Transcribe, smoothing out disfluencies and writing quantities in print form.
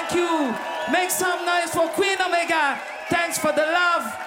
Thank you. Make some noise for Queen Omega. Thanks for the love.